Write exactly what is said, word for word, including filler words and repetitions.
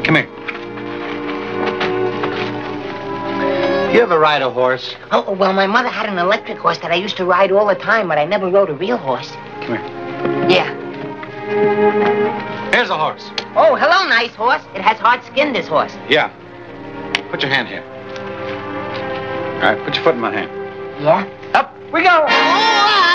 Come here. You ever ride a horse? Oh, well, my mother had an electric horse that I used to ride all the time, but I never rode a real horse. Come here. Yeah. Here's a horse. Oh, hello, nice horse. It has hard skin, this horse. Yeah. Put your hand here. All right, put your foot in my hand. Yeah? Up we go. Oh,